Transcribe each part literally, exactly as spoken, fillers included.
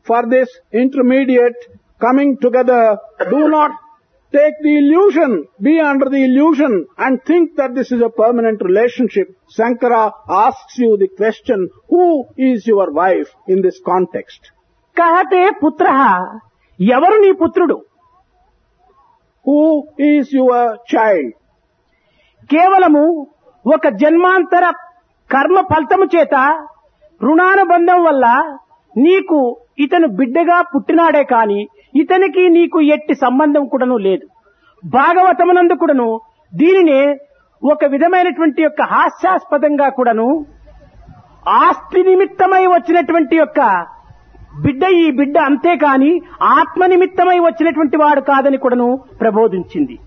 for this intermediate coming together. Do not take the illusion, be under the illusion and think that this is a permanent relationship. Shankara asks you the question, who is your wife in this context? కహతే పుత్ర ఎవరు నీ పుత్రుడు? Who is your child? కేవలము ఒక జన్మాంతర కర్మ ఫలితము చేత రుణానుబంధం వల్ల నీకు ఇతను బిడ్డగా పుట్టినాడే కాని ఇతనికి నీకు ఎట్టి సంబంధం కూడాను లేదు. భాగవతమునందు కూడాను దీనినే ఒక విధమైనటువంటి యొక్క హాస్యాస్పదంగా కూడాను ఆస్తి నిమిత్తమై వచ్చినటువంటి యొక్క బిడ్డ ఈ బిడ్డ అంతేకాని ఆత్మ నిమిత్తమై వచ్చినటువంటి వాడు కాదని కూడాను ప్రబోధించింది.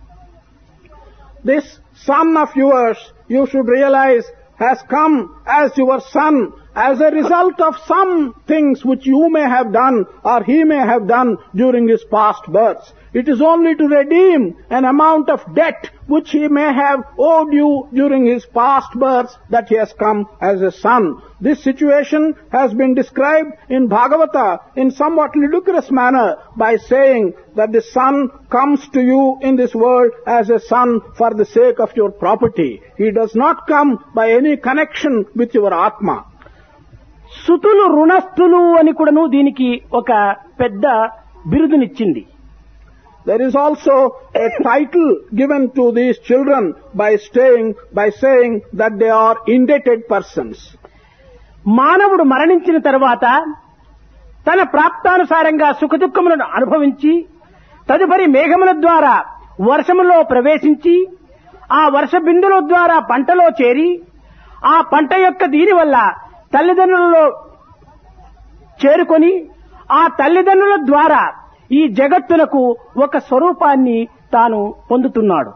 This son of yours, you should realize, has come as your son as a result of some things which you may have done or he may have done during his past births. It is only to redeem an amount of debt which he may have owed you during his past births that he has come as a son. This situation has been described in Bhagavata in somewhat ludicrous manner by saying that the son comes to you in this world as a son for the sake of your property. He does not come by any connection with your Atma. సుతులు రుణస్థులు అని కూడాను దీనికి ఒక పెద్ద బిరుదునిచ్చింది. There is also a title given to these children by staying, by saying that they are indebted persons. మానవుడు మరణించిన తరువాత తన ప్రాప్తానుసారంగా సుఖదుఖములను అనుభవించి తదుపరి మేఘముల ద్వారా వర్షములో ప్రవేశించి ఆ వర్ష బిందుల ద్వారా పంటలో చేరి ఆ పంట యొక్క దీని వల్ల తల్లిదండ్రులలో చేరుకొని ఆ తల్లిదండ్రుల ద్వారా ఈ జగత్తునకు ఒక స్వరూపాన్ని తాను పొందుతున్నాడు.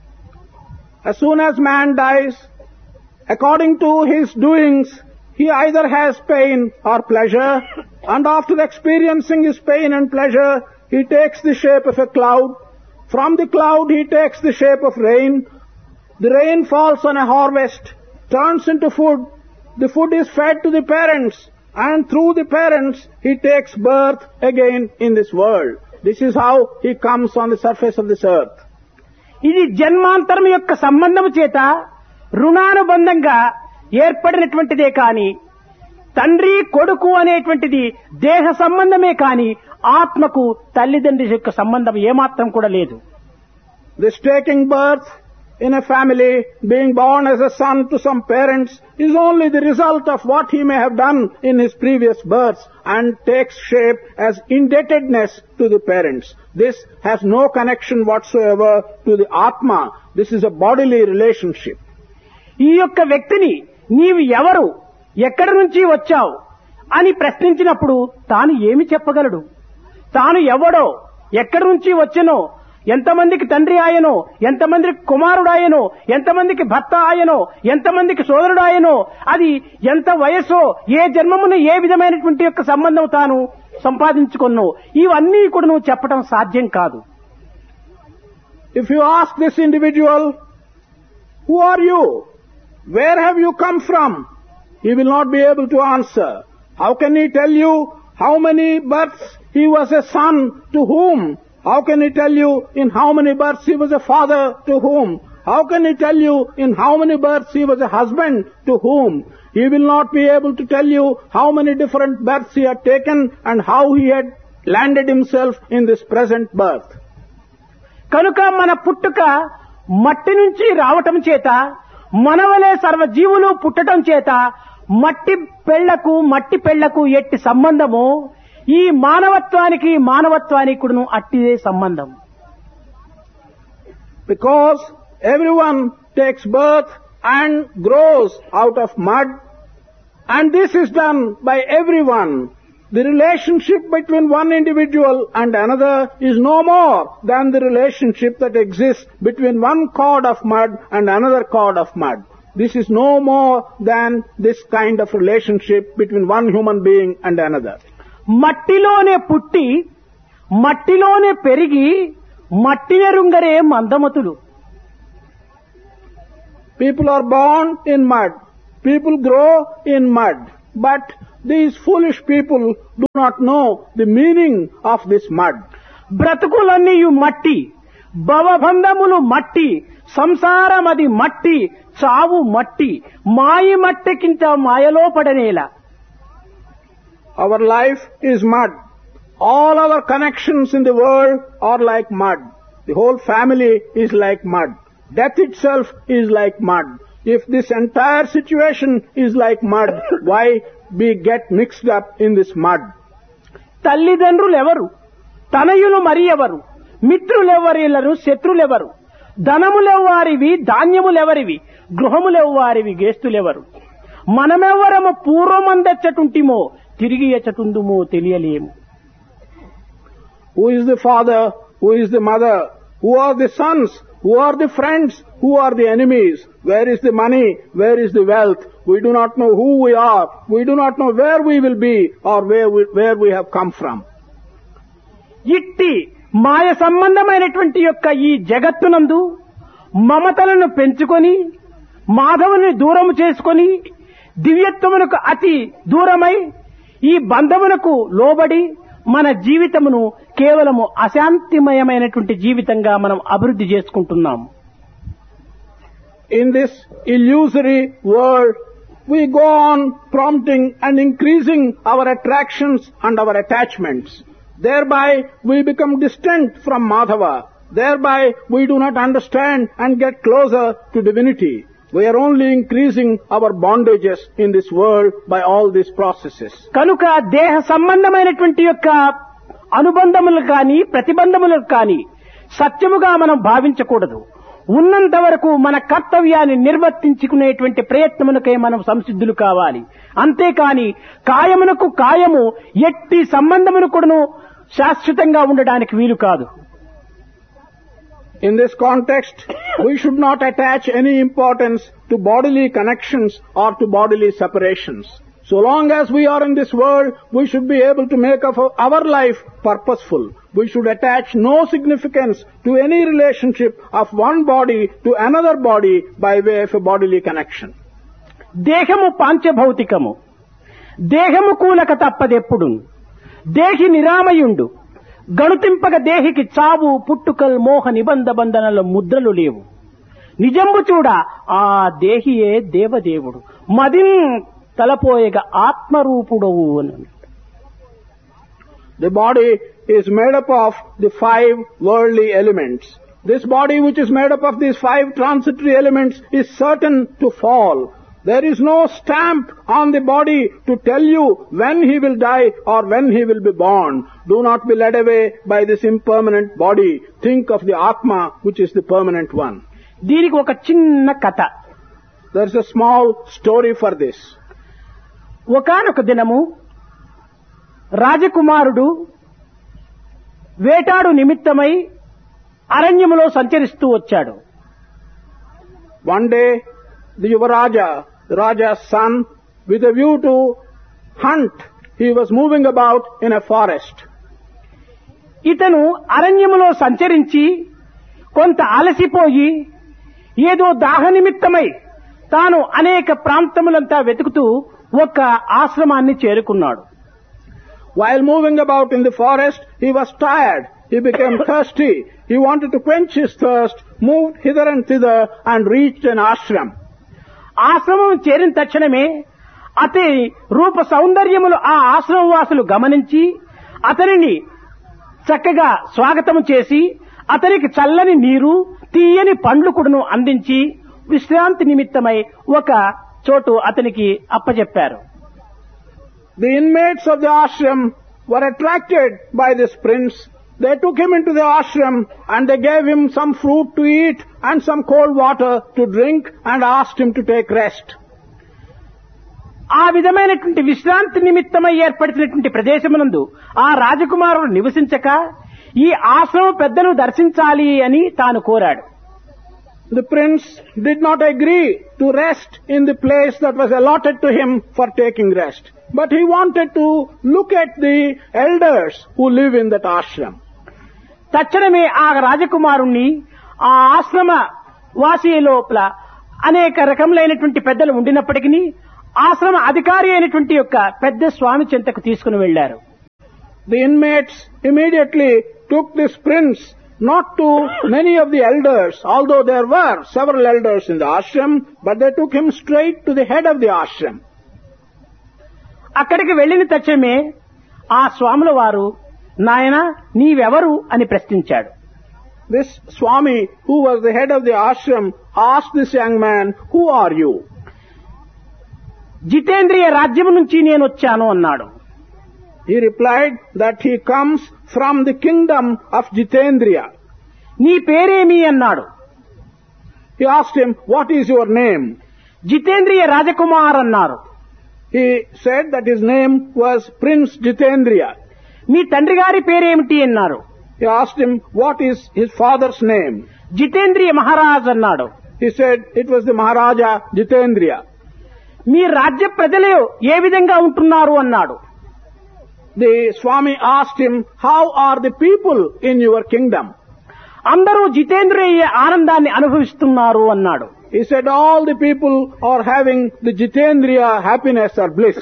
As soon as man dies, according to his doings, he either has pain or pleasure, and after experiencing his pain and pleasure, he takes the shape of a cloud. From the cloud he takes the shape of rain. The rain falls on a harvest, turns into food. The food is fed to the parents, and through the parents he takes birth again in this world. This is how he comes on the surface of this earth. ఇది జన్మాంతరం యొక్క సంబంధము చేత రుణానుబంధంగా ఏర్పడినటువంటిదే కాని తండ్రి కొడుకు అనేటువంటిది దేహ సంబంధమే కాని ఆత్మకు తల్లిదండ్రి యొక్క సంబంధం ఏమాత్రం కూడా లేదు. This taking birth in a family, being born as a son to some parents, is only the result of what he may have done in his previous births and takes shape as indebtedness to the parents. This has no connection whatsoever to the Atma. This is a bodily relationship. ఈ యొక్క వ్యక్తిని నీవు ఎవరు, ఎక్కడి నుంచి వచ్చావు అని ప్రశ్నించినప్పుడు తాను ఏమి చెప్పగలడు? తాను ఎవడో, ఎక్కడి నుంచి వచ్చెనో, ఎంతమందికి తండ్రి ఆయనో, ఎంతమందికి కుమారుడాయనో, ఎంతమందికి భర్త ఆయనో, ఎంతమందికి సోదరుడాయనో, అది ఎంత వయస్సో, ఏ జన్మమున ఏ విధమైనటువంటి యొక్క సంబంధం తాను సంపాదించుకున్నో, ఇవన్నీ కూడా నువ్వు చెప్పడం సాధ్యం కాదు. If you ask this individual, who are you? Where have you come from? He will not be able to answer. How can he tell you how many births he was a son to whom? How can he tell you in how many births he was a father to whom? How can he tell you in how many births he was a husband to whom? He will not be able to tell you how many different births he had taken and how he had landed himself in this present birth. కనుక మన పుట్టుక మట్టి నుంచి రావటం చేత, మనవలే సర్వజీవులు పుట్టడం చేత మట్టి పెళ్లకు మట్టి పెళ్లకు ఎట్టి సంబంధము ఈ మానవత్వానికి మానవత్వానికి కూడాను అట్టిదే సంబంధం. Because everyone takes birth and grows out of mud, and this is done by everyone. The relationship between one individual and another is no more than the relationship that exists between one cord of mud and another cord of mud. This is no more than this kind of relationship between one human being and another. మట్టిలోనే పుట్టి మట్టిలోనే పెరిగి మట్టినెరుంగరే మందమతులు. People are born in mud. People grow in mud. But these foolish people do not know the meaning of this mud. బ్రతుకులన్నీయు మట్టి, భవబంధములు మట్టి, సంసారమది మట్టి, చావు మట్టి, మాయి మట్టికింత మాయలో పడనేల. Our life is mud. All our connections in the world are like mud. The whole family is like mud. Death itself is like mud. If this entire situation is like mud, why we get mixed up in this mud? తల్లిదండ్రులెవరు, తనయులు మరి ఎవరు, మిత్రులెవరిలను, శత్రులెవరు, ధనములెవ్వారివి, ధాన్యములెవరివి, గృహములెవ్వారివి, గేస్తులెవరు, మనమెవ్వరము పూర్వమందెచ్చటుంటిమో తిరిగి ఎచ్చటుందుమో తెలియలేము. Who is the father? Who is the mother? Who are the sons? Who are the friends? Who are the enemies? Where is the money? Where is the wealth? We do not know who we are. We do not know where we will be or where we, where we have come from. ఇట్టి మాయ సంబంధమైనటువంటి యొక్క ఈ జగత్తునందు మమతలను పెంచుకొని మాధవుని దూరము చేసుకొని దివ్యత్వమునకు అతి దూరమై ఈ బంధమునకు లోబడి మన జీవితమును కేవలము అశాంతిమయమైనటువంటి జీవితంగా మనం అభివృద్ధి చేసుకుంటున్నాం. In this illusory world, we go on prompting and increasing our attractions and our attachments. Thereby, we become distant from Madhava. Thereby, we do not understand and get closer to divinity. We are only increasing our bondages in this world by all these processes. కనుక దేహ సంబంధమైనటువంటి యొక్క అనుబంధములు కానీ ప్రతిబంధములు కానీ సత్యముగా మనం భావించకూడదు. ఉన్నంత వరకు మన కర్తవ్యాన్ని నిర్వర్తించుకునేటువంటి ప్రయత్నమునకై మనం సంసిద్ధులు కావాలి. అంతేకాని కాయమునకు కాయము ఎట్టి సంబంధమును కూడాను శాశ్వతంగా ఉండడానికి వీలు కాదు. In this context, we should not attach any importance to bodily connections or to bodily separations. So long as we are in this world, we should be able to make of our life purposeful. We should attach no significance to any relationship of one body to another body by way of a bodily connection. దేహము పాంచభౌతికము, దేహము కూలక తప్పదెప్పుడు, దేహి నిరామయుండు, గణుతింపక దేహికి చావు పుట్టుకల్ మోహ నిబంధ బంధనల ముద్రలు లేవు. నిజంబు చూడ ఆ దేహియే దేవదేవుడు, మదిన్ తలపోయగా ఆత్మరూపుడవు అని. The body is made up of the five worldly elements. This body which is made up of these five transitory elements is certain to fall. There is no stamp on the body to tell you when he will die or when he will be born. Do not be led away by this impermanent body. Think of the Atma, which is the permanent one. దీనికి ఒక చిన్న కథ. There is a small story for this. ఒకానొక దినము రాజకుమారుడు వేటాడు నిమిత్తమై అరణ్యములో సంచరిస్తూ వచ్చాడు. One day, the Yuvaraja, the Raja's son, with a view to hunt, he was moving about in a forest. ఇతను అరణ్యములో సంచరించి కొంత అలసిపోయి ఏదో దాహ నిమిత్తమై తాను అనేక ప్రాంతములంతా వెతుకుతూ ఒక ఆశ్రమాన్ని చేరుకున్నాడు. While moving about in the forest, he was tired. He became thirsty. He wanted to quench his thirst, moved hither and thither and reached an ashram. ఆశ్రమం చేరిన తక్షణమే అతని రూప సౌందర్యములు ఆ ఆశ్రమవాసులు గమనించి అతనిని చక్కగా స్వాగతం చేసి అతనికి చల్లని నీరు, తీయని పండ్లు కూడాను అందించి విశ్రాంతి నిమిత్తమై ఒక చోటు అతనికి అప్పచెప్పారు. The inmates of the ashram were attracted by this prince. They took him into the ashram and they gave him some fruit to eat and some cold water to drink and asked him to take rest. ఆ విధమైనటువంటి విశ్రాంతి నిమిత్తమై ఏర్పడినటువంటి ప్రదేశమునందు ఆ రాజకుమారుడు నివసించక ఈ ఆశ్రమ పెద్దను దర్శించాలి అని తాను కోరాడు. The prince did not agree to rest in the place that was allotted to him for taking rest. But he wanted to look at the elders who live in that ashram. తక్షణమే ఆ రాజకుమారుణ్ణి ఆ ఆశ్రమ వాసి లోపల అనేక రకములైనటువంటి పెద్దలు ఉండినప్పటికీ ఆశ్రమ అధికారి అయినటువంటి యొక్క పెద్ద స్వామి చెంతకు తీసుకుని వెళ్లారు. The inmates immediately took this prince not to many of the elders, although there were several elders in the ashram, but they took him straight to the head of the ashram. అక్కడికి వెళ్లిన తక్షణమే ఆ స్వాముల వారు, నాయనా నీవెవరు అని ప్రశ్నించాడు. This Swami, who was the head of the ashram, asked this young man, "Who are you?" జితేంద్రియ రాజ్యం నుంచి నేను వచ్చాను అన్నాడు. He replied that he comes from the kingdom of Jitendriya. నీ పేరేమి అన్నాడు. He asked him, "What is your name?" జితేంద్రియ Rajkumar అన్నారు. He said that his name was Prince Jitendriya. మీ తండ్రి గారి పేరేమిటి అన్నారు. He asked him, "What is his father's name?" జితేంద్రియ Maharaj అన్నాడు. He said it was the Maharaja Jitendriya. మీ రాజ్య ప్రజలు ఏ విధంగా ఉంటున్నారు అన్నాడు. The Swami asked him, "How are the people in your kingdom?" అందరూ జితేంద్రియ ఆనందాన్ని అనుభవిస్తున్నారు అన్నాడు. He said all the people are having the Jitendriya happiness or bliss.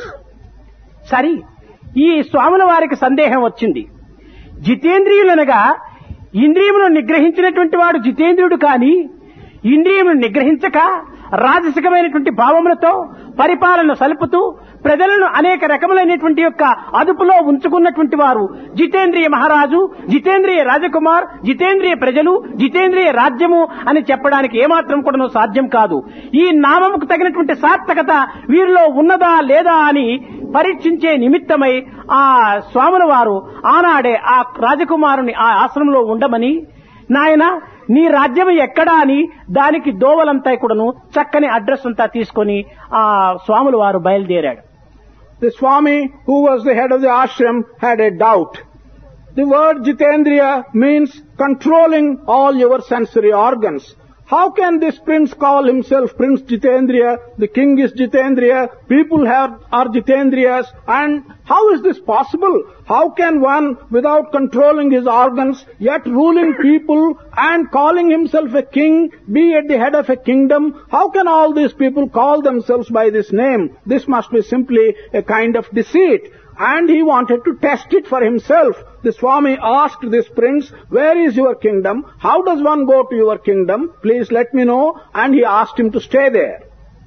సరి ఈ స్వాముల వారికి సందేహం వచ్చింది. జితేంద్రియులనగా ఇంద్రియమును నిగ్రహించినటువంటి వాడు జితేంద్రియుడు కాని ఇంద్రియమును నిగ్రహించక రాజసికమైనటువంటి భావములతో పరిపాలన సలుపుతూ ప్రజలను అనేక రకములైనటువంటి యొక్క అదుపులో ఉంచుకున్నటువంటి వారు జితేంద్రియ మహారాజు, జితేంద్రియ రాజకుమార్, జితేంద్రియ ప్రజలు, జితేంద్రియ రాజ్యము అని చెప్పడానికి ఏమాత్రం కూడా సాధ్యం కాదు. ఈ నామముకు తగినటువంటి సార్థకత వీరిలో ఉన్నదా లేదా అని పరీక్షించే నిమిత్తమై ఆ స్వాముల వారు ఆనాడే ఆ రాజకుమారుని ఆ ఆశ్రమంలో ఉండమని, నాయన నీ రాజ్యం ఎక్కడా అని దానికి దోవలంతా కూడాను చక్కని అడ్రస్ అంతా తీసుకొని ఆ స్వాముల వారు బయలుదేరాడు. The Swami, who was the head of the ashram, had a doubt. The word Jitendriya means controlling all your sensory organs. How can this prince call himself Prince Jitendriya? The king is Jitendriya, people have, are Jitendriyas, and how is this possible? How can one, without controlling his organs, yet ruling people and calling himself a king, be at the head of a kingdom? How can all these people call themselves by this name? This must be simply a kind of deceit. And he wanted to test it for himself. The Swami asked this prince, "Where is your kingdom? How does one go to your kingdom? Please let me know." And he asked him to stay there.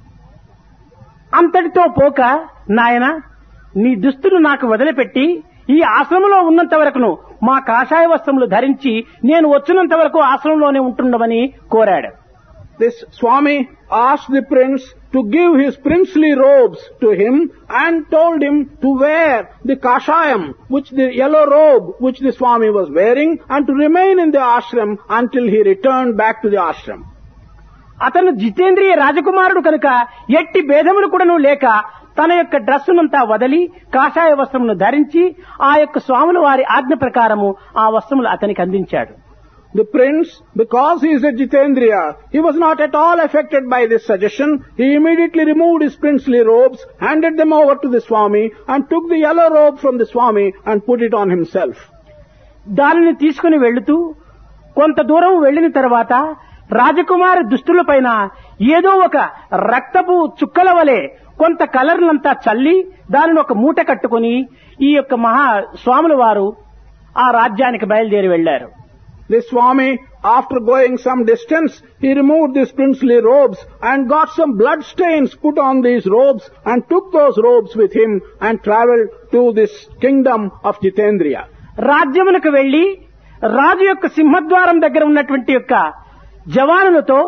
అంతటితో పోక, నాయన నీ దుస్తులు నాకు వదిలిపెట్టి ఈ ఆశ్రమంలో ఉన్నంత వరకును మా కాషాయ వస్త్రములు ధరించి నేను వచ్చినంత వరకు ఆశ్రమంలోనే ఉంటుండమని కోరాడు. This Swami asked the prince to give his princely robes to him and told him to wear the kashayam, which the yellow robe which the Swami was wearing, and to remain in the ashram until he returned back to the ashram. అతను జితేంద్రియ రాజకుమారుడు కనుక ఎట్టి భేదములు కూడాను లేక తన యొక్క డ్రెస్సునంతా వదిలి కాషాయ వస్త్రమును ధరించి ఆ యొక్క స్వాముల వారి ఆజ్ఞ ప్రకారము ఆ వస్త్రములు అతనికి అందించాడు. The prince, because he is a Jitendriya, he was not at all affected by this suggestion. He immediately removed his princely robes, handed them over to the Swami, and took the yellow robe from the Swami and put it on himself. దానిని తీసుకుని వెళుతూ కొంత దూరం వెళ్లిన తర్వాత రాజకుమారి దుస్తుల పైన ఏదో ఒక రక్తపు చుక్కల వలె కొంత కలర్లంతా చల్లి దానిని ఒక మూట కట్టుకుని ఈ యొక్క మహా స్వాముల వారు ఆ రాజ్యానికి బయలుదేరి వెళ్లారు. The Swami, after going some distance, he removed these princely robes and got some blood stains put on these robes and took those robes with him and travelled to this kingdom of Jitendriya. రాజ్యమునకు వెళ్లి రాజు యొక్క సింహద్వారం దగ్గర ఉన్నటువంటి యొక్క జవానులతో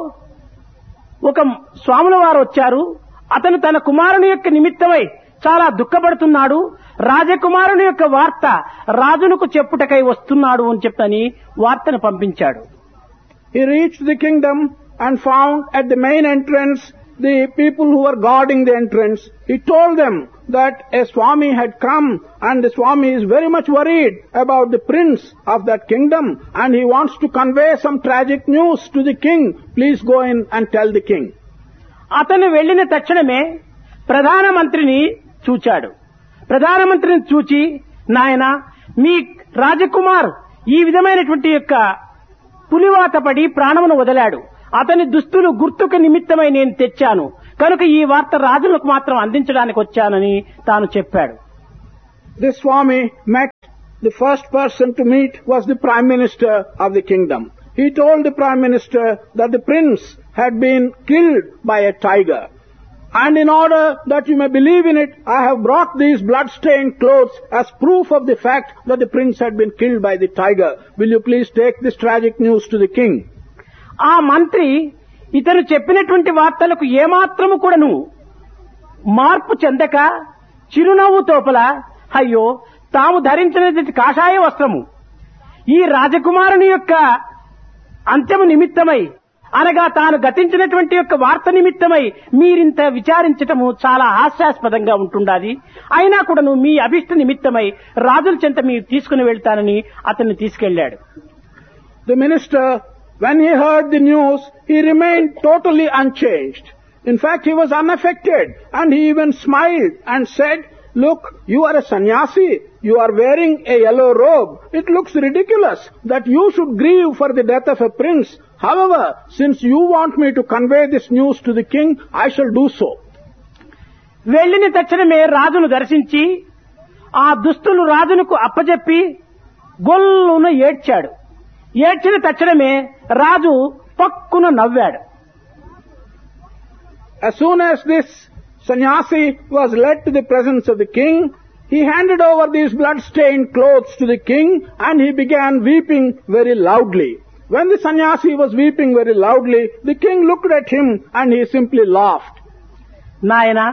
ఒక స్వాముల వారు వచ్చారు. అతను తన కుమారుని యొక్క నిమిత్తమై చాలా దుఃఖపడుతున్నాడు. రాజకుమారుని యొక్క వార్త రాజునకు చెప్పుటకై వస్తున్నాడు అని చెప్పని వార్తను పంపించాడు. He reached the kingdom and found at the main entrance the people who were guarding the entrance. He told them that a Swami had come and the Swami is very much worried about the prince of that kingdom and he wants to convey some tragic news to the king. Please go in and tell the king. అతను వెళ్లిన తక్షణమే ప్రధానమంత్రిని చూచాడు. ప్రధానమంత్రిని చూచి, నాయన మీ రాజకుమార్ ఈ విధమైనటువంటి యొక్క పులివాత పడి ప్రాణమును వదిలాడు. అతని దుస్తులు గుర్తుకు నిమిత్తమై నేను తెచ్చాను. కనుక ఈ వార్త రాజులకు మాత్రం అందించడానికి వచ్చానని తాను చెప్పాడు. This Swami met the first person to meet was the Prime Minister of the kingdom. He told the Prime Minister that the prince had been killed by a tiger. And in order that you may believe in it, I have brought these blood-stained clothes as proof of the fact that the prince had been killed by the tiger. Will you please take this tragic news to the king? ఆ మంత్రి ఇతను చెప్పినటువంటి వార్తలకు ఏమాత్రము కూడాను మార్పు చెందక చిరునవ్వు తోపల, అయ్యో తాము ధరించినటువంటి కాషాయ వస్త్రము ఈ రాజకుమారుని యొక్క అంత్యము నిమిత్తమై అనగా తాను గతించినటువంటి యొక్క వార్త నిమిత్తమై మీరింత విచారించటము చాలా హాస్యాస్పదంగా ఉంటుండాది. అయినా కూడాను మీ అభిష్ట నిమిత్తమై రాజుల చెంత మీరు తీసుకుని వెళ్తానని అతన్ని తీసుకెళ్లాడు. The minister, when he heard the news, he remained totally unchanged. In fact, he was unaffected, and he even smiled and said, "Look, you are a sannyasi. You are wearing a yellow robe. It looks ridiculous that you should grieve for the death of a prince. However, since you want me to convey this news to the king, I shall do so." వెళ్లిన తక్షణమే రాజును దర్శించి ఆ దుస్తులు రాజునకు అప్పజెప్పి గొల్లున ఏడ్చాడు. ఏడ్చిన తక్షణమే రాజు పక్కున నవ్వాడు. As soon as this sannyasi was led to the presence of the king, he handed over these blood-stained clothes to the king and he began weeping very loudly. When the sannyasi was weeping very loudly, the king looked at him and he simply laughed. నాయనా,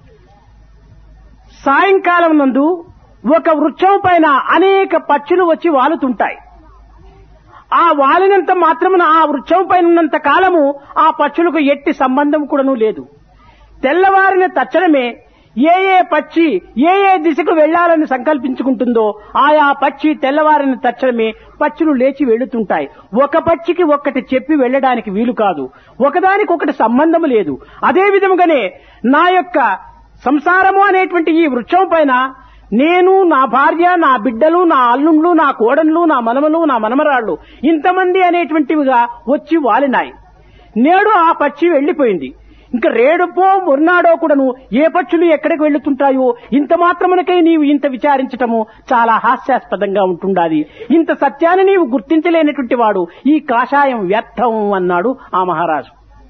సాయంకాలం నందు ఒక వృక్షం పైన అనేక పక్షులు వచ్చి వాలుతుంటాయి. ఆ వాలినంత మాత్రమున ఆ వృక్షం పైన ఉన్నంత కాలము ఆ పక్షులకు ఎట్టి సంబంధం కూడాను లేదు. తెల్లవారిన తక్షణమే ఏ ఏ పక్షి ఏ ఏ దిశకు వెళ్లాలని సంకల్పించుకుంటుందో ఆయా పక్షి తెల్లవారిన తక్షణమే పక్షులు లేచి వెళుతుంటాయి. ఒక పక్షికి ఒక్కటి చెప్పి వెళ్లడానికి వీలు కాదు. ఒకదానికొకటి సంబంధం లేదు. అదే విధముగానే నా యొక్క సంసారము అనేటువంటి ఈ వృక్షం పైన నేను, నా భార్య, నా బిడ్డలు, నా అల్లుండ్లు, నా కోడన్లు, నా మనమలు, నా మనమరాళ్లు ఇంతమంది అనేటువంటివిగా వచ్చి వాలినాయి. నేడు ఆ పక్షి వెళ్లిపోయింది. ఇంకా రేడుపో మొన్నాడో కూడాను ఏ పక్షులు ఎక్కడికి వెళ్తుంటాయో ఇంత మాత్రమునకై నీవు ఇంత విచారించటము చాలా హాస్యాస్పదంగా ఉంటుండాది. ఇంత సత్యాన్ని నీవు గుర్తించలేనటువంటి వాడు ఈ కాషాయం వ్యర్థం అన్నాడు ఆ మహారాజు.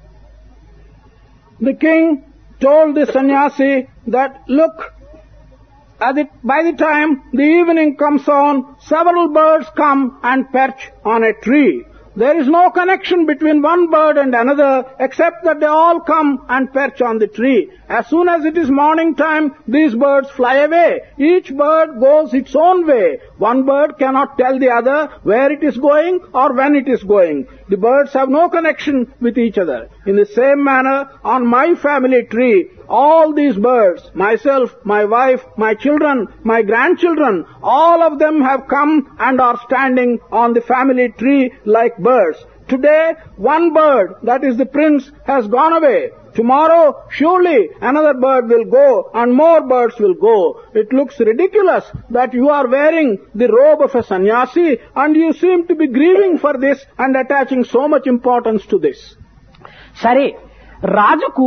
The king told the sannyasi that, look, At the, by the time the evening comes on, several birds come and perch on a tree. There is no connection between one bird and another except that they all come and perch on the tree. As soon as it is morning time, these birds fly away. Each bird goes its own way. One bird cannot tell the other where it is going or when it is going. The birds have no connection with each other. In the same manner, on my family tree, all these birds, myself, my wife, my children, my grandchildren, all of them have come and are standing on the family tree like birds. Today, one bird, that is the prince, has gone away. Tomorrow, surely another bird will go and more birds will go. It looks ridiculous that you are wearing the robe of a sannyasi and you seem to be grieving for this and attaching so much importance to this. సరే, రాజుకు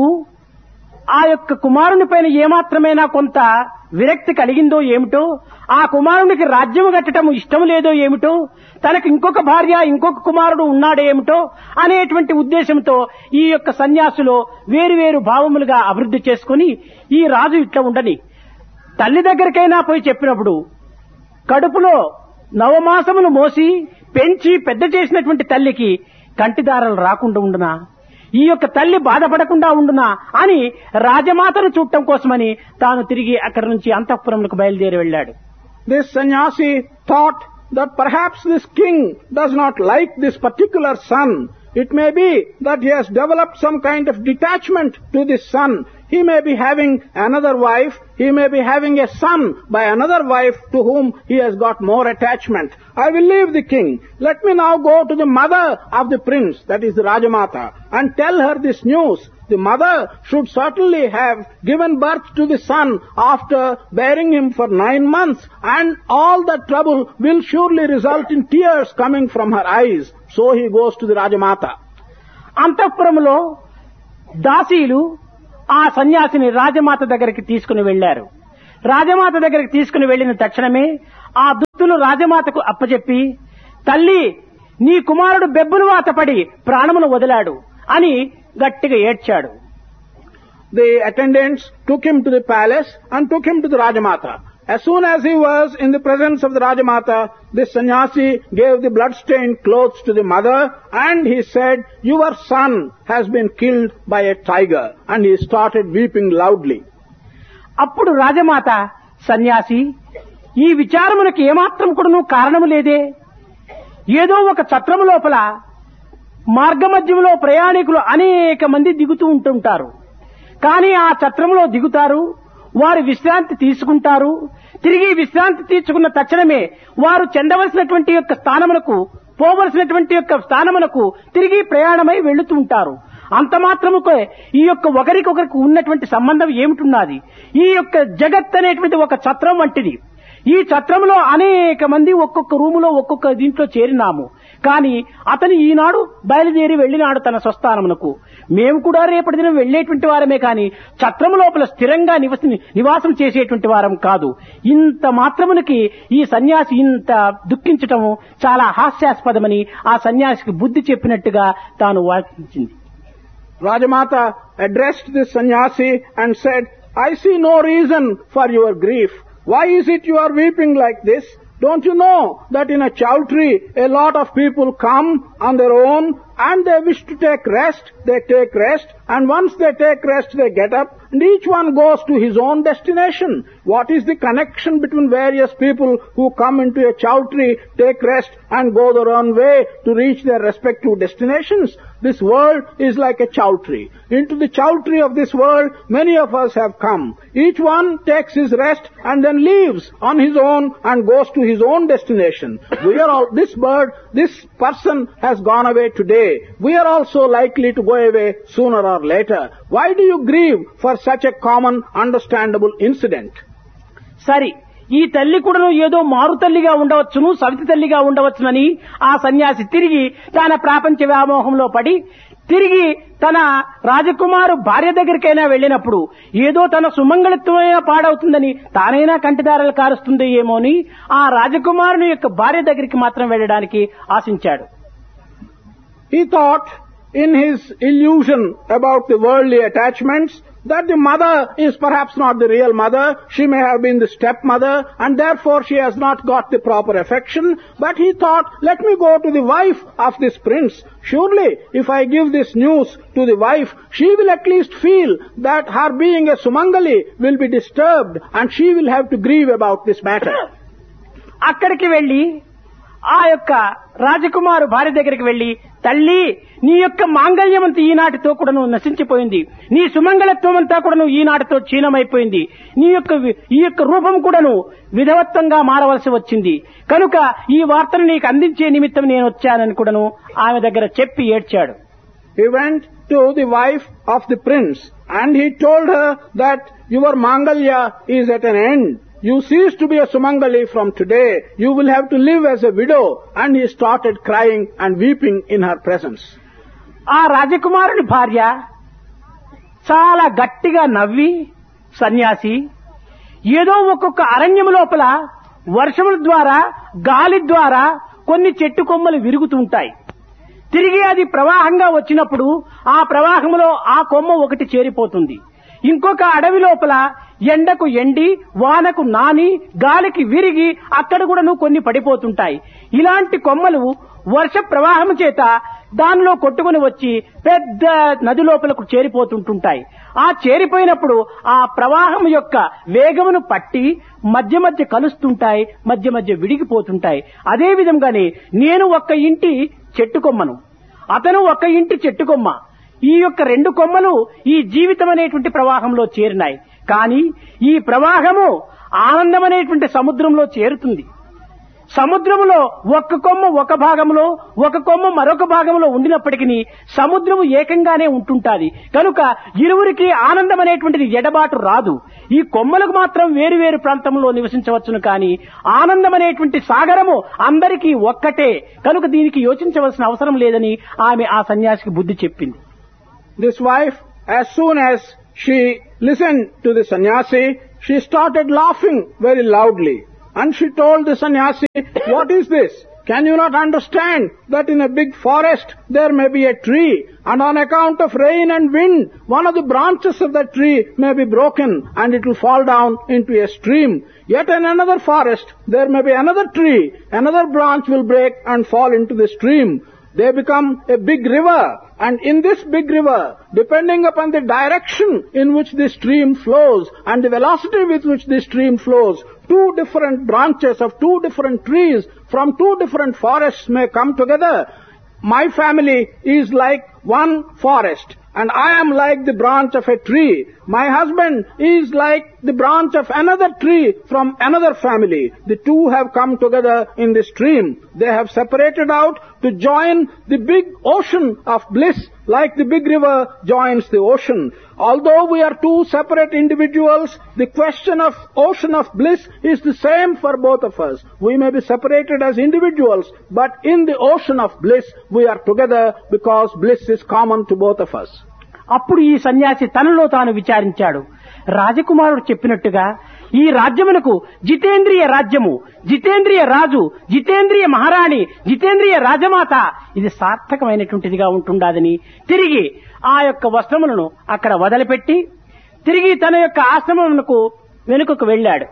ఆ యొక్క కుమారుని పైన ఏమాత్రమైనా కొంత విరక్తి కలిగిందో ఏమిటో, ఆ కుమారునికి రాజ్యము కట్టడం ఇష్టం లేదో ఏమిటో, తనకు ఇంకొక భార్య ఇంకొక కుమారుడు ఉన్నాడేమిటో అనేటువంటి ఉద్దేశంతో ఈ యొక్క సన్యాసులో వేరువేరు భావములుగా అభివృద్ధి చేసుకుని ఈ రాజు ఇట్లా ఉండని తల్లి దగ్గరికైనా పోయి చెప్పినప్పుడు కడుపులో నవమాసములు మోసి పెంచి పెద్ద చేసినటువంటి తల్లికి కంటిదారాలు రాకుండా ఉండునా, ఈ యొక్క తల్లి బాధపడకుండా ఉండునా అని రాజమాతను చూడటం కోసమని తాను తిరిగి అక్కడి నుంచి అంతఃపురంకు బయలుదేరి వెళ్ళాడు. This sannyasi thought that perhaps this king does not like this particular son. It may be that he has developed some kind of detachment to this son. He may be having another wife, he may be having a son by another wife to whom he has got more attachment. I will leave the king. Let me now go to the mother of the prince, that is the Rajamata, and tell her this news. The mother should certainly have given birth to the son after bearing him for nine months, and all that trouble will surely result in tears coming from her eyes. So he goes to the Rajamata. అంతఃపురములో దాసీలు ఆ సన్యాసిని రాజమాత దగ్గరికి తీసుకుని వెళ్లారు. రాజమాత దగ్గరికి తీసుకుని వెళ్లిన తక్షణమే ఆ దుస్తులు రాజమాతకు అప్పచెప్పి, తల్లి, నీ కుమారుడు బెబ్బులు వాత పడి ప్రాణమును వదిలాడు అని గట్టిగా ఏడ్చాడు. The attendants took him to the palace and took him to the Rajamata. As soon as he was in the presence of the Rajamata, this sannyasi gave the blood-stained clothes to the mother and he said, "Your son has been killed by a tiger." And he started weeping loudly. అప్పుడు రాజమాత, సన్యాసి, ఈ విచారమునకు ఏమాత్రం కూడాను కారణము లేదే. ఏదో ఒక ఛత్రము లోపల మార్గమధ్యంలో ప్రయాణికులు అనేక మంది దిగుతూ ఉంటుంటారు. కానీ ఆ ఛత్రంలో దిగుతారు, వారు విశ్రాంతి తీసుకుంటారు. తిరిగి విశ్రాంతి తీసుకున్న తక్షణమే వారు చెందవలసినటువంటి యొక్క స్థానమునకు, పోవలసినటువంటి యొక్క స్థానమునకు తిరిగి ప్రయాణమై వెళుతూ ఉంటారు. అంత మాత్రముకే ఈ యొక్క ఒకరికొకరికి ఉన్నటువంటి సంబంధం ఏమిటున్నది? ఈ యొక్క జగత్ అనేటువంటి ఒక ఛత్రం వంటిది. ఈ ఛత్రంలో అనేక మంది ఒక్కొక్క రూములో ఒక్కొక్క దీంట్లో చేరినాము. కానీ అతను ఈనాడు బయలుదేరి వెళ్లినాడు తన స్వస్థానమునకు. మేము కూడా రేపటి దినం వెళ్లేటువంటి వారమే కానీ ఛత్రము లోపల స్థిరంగా నివస నివాసం చేసేటువంటి వారం కాదు. ఇంత మాత్రమునకి ఈ సన్యాసి ఇంత దుఃఖించటము చాలా హాస్యాస్పదమని ఆ సన్యాసికి బుద్ధి చెప్పినట్టుగా తాను వాచించింది. Rajamata addressed this sannyasi and said, "I see no reason for your grief. Why is it you are weeping like this? Don't you know that in a chowtry a lot of people come on their own and they wish to take rest, they take rest, and once they take rest they get up and each one goes to his own destination. What is the connection between various people who come into a chowtry, take rest and go their own way to reach their respective destinations? This world is like a chowtry. Into the chowtry of this world many of us have come. Each one takes his rest and then leaves on his own and goes to his own destination. We are all, this bird, this person has gone away today. We are also likely to go away sooner or later. Why do you grieve for such a common, understandable incident?" సరి, ఈ తల్లి కూడాను ఏదో మారు తల్లిగా ఉండవచ్చును, సవితి తల్లిగా ఉండవచ్చునని ఆ సన్యాసి తిరిగి తన ప్రాపంచ వ్యామోహంలో పడి తిరిగి తన రాజకుమారు భార్య దగ్గరికైనా వెళ్ళినప్పుడు ఏదో తన సుమంగళత్వమైనా పాడవుతుందని తానైనా కంటిదారలు కారుస్తుంది ఏమో అని ఆ రాజకుమారుని యొక్క భార్య దగ్గరికి మాత్రం వెళ్ళడానికి ఆశించాడు. He thought in his illusion about the worldly attachments that the mother is perhaps not the real mother. She may have been the stepmother and therefore she has not got the proper affection. But he thought, let me go to the wife of this prince. Surely if I give this news to the wife, she will at least feel that her being a Sumangali will be disturbed and she will have to grieve about this matter. అక్కడికి వెళ్లి ఆ యొక్క రాజకుమారు భార్య దగ్గరికి వెళ్లి, తల్లి, నీ యొక్క మాంగళ్యం అంతా ఈనాటితో కూడాను నశించిపోయింది, నీ సుమంగళత్వం అంతా కూడాను ఈనాటితో క్షీణమైపోయింది, నీ యొక్క ఈ యొక్క రూపం కూడాను విధవత్వంగా మారవలసి వచ్చింది, కనుక ఈ వార్తను నీకు అందించే నిమిత్తం నేను వచ్చానని కూడాను ఆమె దగ్గర చెప్పి ఏడ్చాడు. He went to the wife of the prince and he told her that your Mangalya is at an end. You cease to be a Sumangali from today. You will have to live as a widow. And he started crying and weeping in her presence. ఆ రాజకుమారుని భార్య చాలా గట్టిగా నవ్వి, సన్యాసి, ఏదో ఒక్కొక్క అరణ్యం లోపల వర్షముల ద్వారా గాలి ద్వారా కొన్ని చెట్టు కొమ్మలు విరుగుతుంటాయి. తిరిగి అది ప్రవాహంగా వచ్చినప్పుడు ఆ ప్రవాహంలో ఆ కొమ్మ ఒకటి చేరిపోతుంది. ఇంకొక అడవి లోపల ఎండకు ఎండి, వానకు నాని, గాలికి విరిగి అక్కడ కూడాను కొన్ని పడిపోతుంటాయి. ఇలాంటి కొమ్మలు వర్ష ప్రవాహం చేత దానిలో కొట్టుకుని వచ్చి పెద్ద నది లోపలకు చేరిపోతుంటుంటాయి. ఆ చేరిపోయినప్పుడు ఆ ప్రవాహం యొక్క వేగమును పట్టి మధ్య మధ్య కలుస్తుంటాయి, మధ్య మధ్య విడిగిపోతుంటాయి. అదే విధంగానే నేను ఒక్క ఇంటి చెట్టు కొమ్మను, అతను ఒక్క ఇంటి చెట్టు కొమ్మ. ఈ యొక్క రెండు కొమ్మలు ఈ జీవితం అనేటువంటి ప్రవాహంలో చేరినాయి. కానీ ఈ ప్రవాహము ఆనందం అనేటువంటి సముద్రంలో చేరుతుంది. సముద్రములో ఒక్క కొమ్మ ఒక భాగంలో, ఒక కొమ్మ మరొక భాగంలో ఉండినప్పటికీ సముద్రము ఏకంగానే ఉంటుంటాది. కనుక ఇరువురికి ఆనందం అనేటువంటిది ఎడబాటు రాదు. ఈ కొమ్మలకు మాత్రం వేరు వేరు ప్రాంతంలో నివసించవచ్చును, కానీ ఆనందం అనేటువంటి సాగరము అందరికీ ఒక్కటే. కనుక దీనికి యోచించవలసిన అవసరం లేదని ఆమె ఆ సన్యాసికి బుద్ధి చెప్పింది. This wife, as soon as she listened to the sannyasi. She started laughing very loudly. And she told the sannyasi, what is this? Can you not understand that in a big forest there may be a tree, and on account of rain and wind, one of the branches of that tree may be broken and it will fall down into a stream. Yet in another forest there may be another tree, another branch will break and fall into the stream. They become a big river, and in this big river, depending upon the direction in which the stream flows and the velocity with which the stream flows, two different branches of two different trees from two different forests may come together. My family is like one forest, and I am like the branch of a tree. My husband is like the branch of another tree from another family. The two have come together in the stream. They have separated out to join the big ocean of bliss, like the big river joins the ocean. Although we are two separate individuals, the question of ocean of bliss is the same for both of us. We may be separated as individuals, but in the ocean of bliss we are together because bliss is common to both of us. అప్పుడు ఈ సన్యాసి తనలో తాను విచారించాడు. రాజకుమారుడు చెప్పినట్టుగా ఈ రాజ్యమునకు జితేంద్రియ రాజ్యము, జితేంద్రియ రాజు, జితేంద్రియ మహారాణి, జితేంద్రియ రాజమాత ఇది సార్థకమైనటువంటిదిగా ఉంటుండాదని తిరిగి ఆ యొక్క వస్త్రములను అక్కడ వదిలిపెట్టి తిరిగి తన యొక్క ఆశ్రమమునకు వెనుకకు వెళ్ళాడు.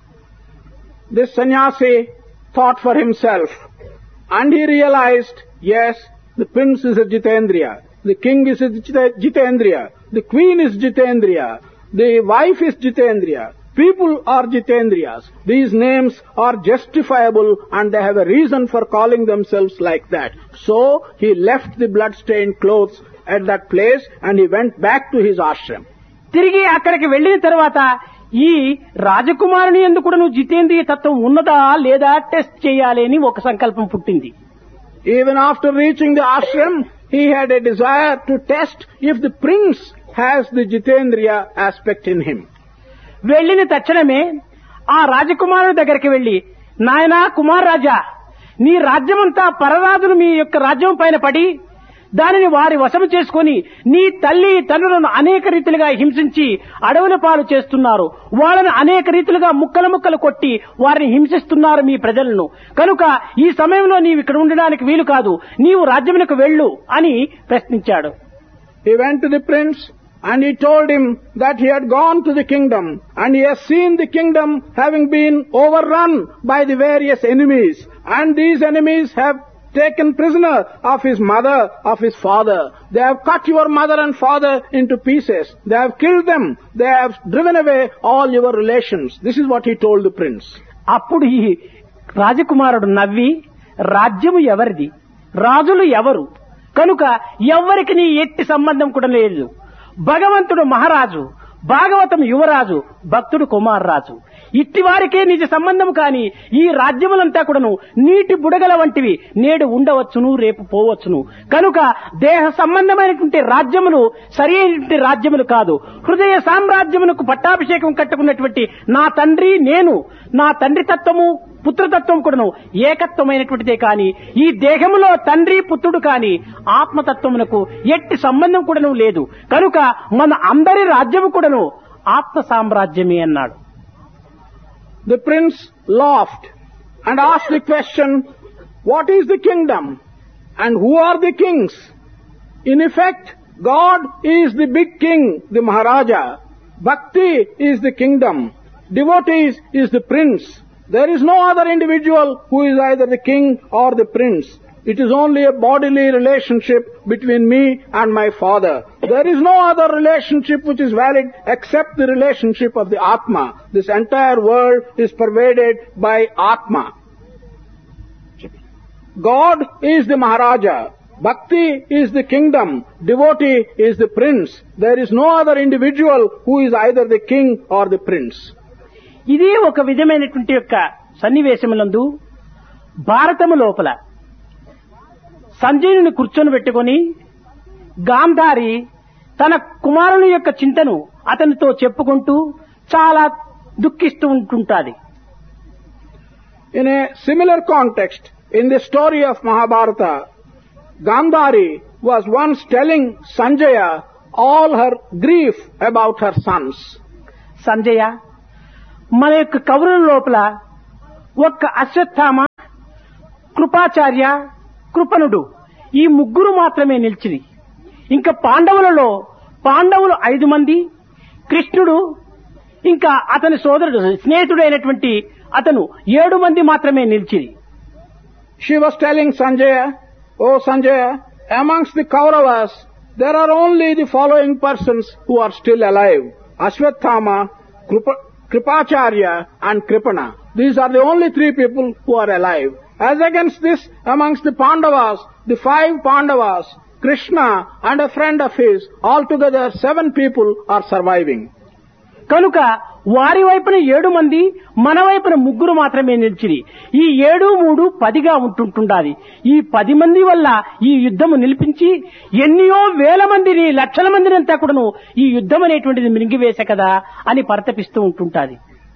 This sannyasi thought for himself, and he realized, yes, the prince is a Jitendriya, the king is a Jitendriya, the queen is Jitendriya, the wife is Jitendriya, people are Jitendriyas. These names are justifiable and they have a reason for calling themselves like that. So he left the blood-stained clothes at that place and he went back to his ashram. తిరిగి అక్కడికి వెళ్ళిన తర్వాత ఈ రాజకుమారుని యందు కూడా నువ్వు జితేంద్రియ తత్వం ఉన్నదా లేదా టెస్ట్ చేయాలి అని ఒక సంకల్పం పుట్టింది. Even after reaching the ashram, he had a desire to test if the prince has the Jitendriya aspect in him. వెళ్ళిన తక్షణమే ఆ రాజకుమారుడి దగ్గరికి వెళ్లి, నాయనా కుమార్ రాజా, నీ రాజ్యమంతా పరరాజులు మీ యొక్క రాజ్యం పైన పడి దానిని వారి వశము చేసుకుని నీ తల్లి తండ్రులను అనేక రీతిలుగా హింసించి అడవుల పాలు చేస్తున్నారు. వాళ్ళని అనేక రీతిలుగా ముక్కలు ముక్కలు కొట్టి వారిని హింసిస్తున్నారు మీ ప్రజలను. కనుక ఈ సమయంలో నీవు ఇక్కడ ఉండడానికి వీలు కాదు, నీవు రాజ్యమునకు వెళ్ళు అని ప్రశ్నించాడు. He went to the prince and he told him that he had gone to the kingdom and he has seen the kingdom having been overrun by the various enemies, and these enemies have taken prisoner of his mother, of his father. They have cut your mother and father into pieces. They have killed them. They have driven away all your relations. This is what he told the prince. అప్పుడు ఈ రాజకుమారుడు నవ్వి, రాజ్యము ఎవరిది, రాజులు ఎవరు, కనుక ఎవరికి నీ ఎట్టి సంబంధం కూడా లేదు. భగవంతుడు మహారాజు, భాగవతం యువరాజు, భక్తుడు కుమారరాజు. ఇట్టి వారికే నిజ సంబంధం కాని ఈ రాజ్యములంతా కూడాను నీటి బుడగల వంటివి, నేడు ఉండవచ్చును రేపు పోవచ్చును. కనుక దేహ సంబంధమైనటువంటి రాజ్యములు సరి అయినటువంటి రాజ్యములు కాదు. హృదయ సామ్రాజ్యమునకు పట్టాభిషేకం కట్టుకున్నటువంటి నా తండ్రి నేను, నా తండ్రి తత్వము పుత్రతత్వం కూడాను ఏకత్వమైనటువంటిదే కాని ఈ దేహములో తండ్రి పుత్రుడు కాని ఆత్మతత్వమునకు ఎట్టి సంబంధం కూడాను లేదు. కనుక మన అందరి రాజ్యము కూడాను ఆత్మ సామ్రాజ్యమే అన్నాడు. The prince laughed and asked the question, what is the kingdom and who are the kings? In effect, God is the big king, the Maharaja. Bhakti is the kingdom. Devotees is the prince. There is no other individual who is either the king or the prince. It is only a bodily relationship between me and my father. There is no other relationship which is valid except the relationship of the Atma. This entire world is pervaded by Atma. God is the Maharaja. Bhakti is the kingdom. Devotee is the prince. There is no other individual who is either the king or the prince. ఇదే ఒక విధమైనటువంటి యొక్క సన్నివేశములందు భారతము లోపల సంజయుని కూర్చొని పెట్టుకొని గాంధారి తన కుమారుని యొక్క చింతను అతనితో చెప్పుకుంటూ చాలా దుఃఖిస్తూ ఉంటుంటాది. In a similar context, in the story of Mahabharata, Gandhari was once telling Sanjaya all her grief about her sons. Sanjaya, మన యొక్క కవుల లోపల ఒక్క అశ్వత్థామ, కృపాచార్య, కృపణుడు ఈ ముగ్గురు మాత్రమే నిలిచిరి. ఇంకా పాండవులలో పాండవులు ఐదు మంది, కృష్ణుడు ఇంకా అతని సోదరుడు స్నేహితుడైనటువంటి అతను ఏడు మంది మాత్రమే నిలిచిరి. She was telling Sanjaya, "Oh Sanjaya, amongst the Kauravas, there are only the following persons who are still alive: Ashwathama, Kripa- Kripacharya and Kripana. These are the only three people who are alive. As against this, amongst the Pandavas, the five Pandavas, Krishna and a friend of his, altogether seven people are surviving." కనుక వారి వైపున ఏడు మంది, మన వైపున ముగ్గురు మాత్రమే నిలిచిరి. ఈ ఏడు మూడు పదిగా ఉంటుంటుండాలి. ఈ పది మంది వల్ల ఈ యుద్ధము నిలిపించి ఎన్నో వేల మందిని, లక్షల మందిని అంతా కూడాను ఈ యుద్ధం అనేటువంటిది మింగివేసే కదా అని పరితపిస్తూ ఉంటుంటాది.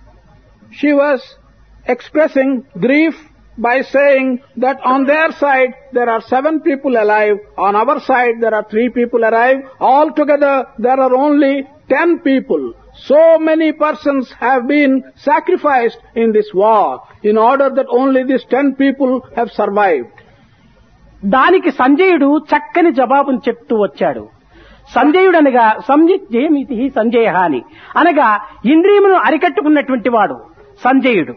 She was expressing grief by saying that on their side there are seven people alive, on our side there are three people alive, altogether there are only ten people. So many persons have been sacrificed in this war in order that only these ten people have survived. దానికి సంజయుడు చక్కని జవాబును చెప్తూ వచ్చాడు. సంజయుడు అనగా సంజయమితి సంజయ అని అనగా ఇంద్రియమును అరికట్టుకున్నటువంటి వాడు సంజయుడు.